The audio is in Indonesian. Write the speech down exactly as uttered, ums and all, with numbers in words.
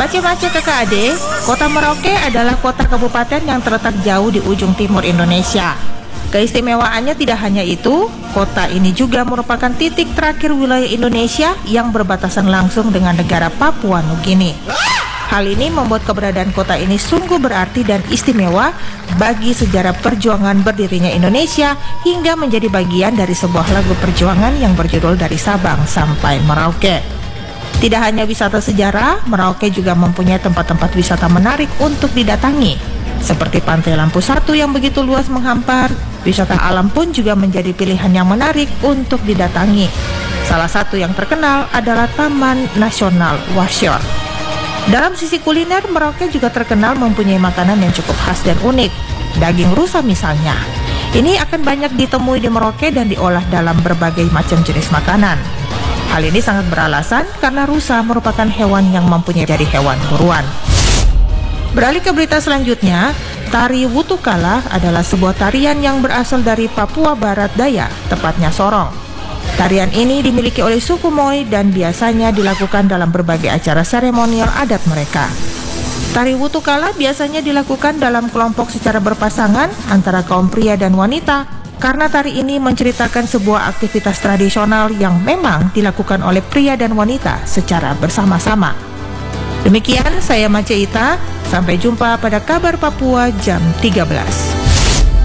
Mace-mace kakak adik, Kota Merauke adalah kota kabupaten yang terletak jauh di ujung timur Indonesia. Keistimewaannya tidak hanya itu, kota ini juga merupakan titik terakhir wilayah Indonesia yang berbatasan langsung dengan negara Papua Nugini. Hal ini membuat keberadaan kota ini sungguh berarti dan istimewa bagi sejarah perjuangan berdirinya Indonesia hingga menjadi bagian dari sebuah lagu perjuangan yang berjudul Dari Sabang Sampai Merauke. Tidak hanya wisata sejarah, Merauke juga mempunyai tempat-tempat wisata menarik untuk didatangi, seperti Pantai Lampu Satu yang begitu luas menghampar. Wisata alam pun juga menjadi pilihan yang menarik untuk didatangi. Salah satu yang terkenal adalah Taman Nasional Warshor. Dalam sisi kuliner, Merauke juga terkenal mempunyai makanan yang cukup khas dan unik. Daging rusa misalnya. Ini akan banyak ditemui di Merauke dan diolah dalam berbagai macam jenis makanan. Hal ini sangat beralasan karena rusa merupakan hewan yang mempunyai jadi hewan buruan. Beralih ke berita selanjutnya, tari Wutukala adalah sebuah tarian yang berasal dari Papua Barat Daya, tepatnya Sorong. Tarian ini dimiliki oleh suku Moi dan biasanya dilakukan dalam berbagai acara seremonial adat mereka. Tari Wutukala biasanya dilakukan dalam kelompok secara berpasangan antara kaum pria dan wanita, karena tari ini menceritakan sebuah aktivitas tradisional yang memang dilakukan oleh pria dan wanita secara bersama-sama. Demikian saya Mace Ita, sampai jumpa pada Kabar Papua jam tiga belas.